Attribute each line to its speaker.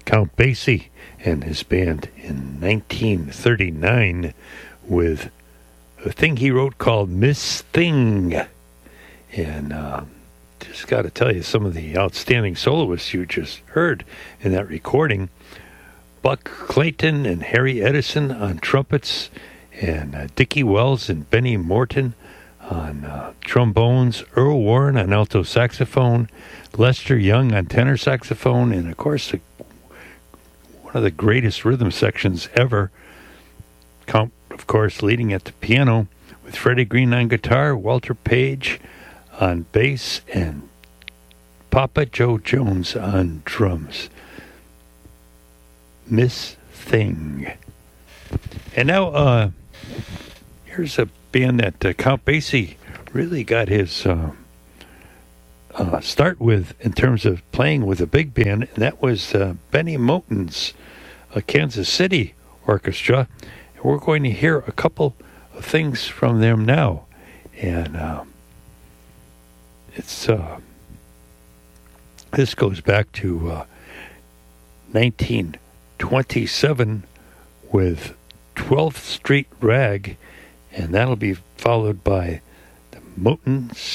Speaker 1: Count Basie and his band in 1939 with a thing he wrote called Miss Thing. And just got to tell you, some of the outstanding soloists you just heard in that recording. Buck Clayton and Harry Edison on trumpets, and Dickie Wells and Benny Morton on trombones, Earl Warren on alto saxophone, Lester Young on tenor saxophone, and of course one of the greatest rhythm sections ever. Count, of course, leading at the piano with Freddie Green on guitar, Walter Page on bass, and Papa Joe Jones on drums. Miss Thing. And now here's a band that Count Basie really got his start with in terms of playing with a big band, and that was Benny Moten's Kansas City Orchestra. And we're going to hear a couple of things from them now. And this goes back to 1927 with 12th Street Rag, and that'll be followed by the Moten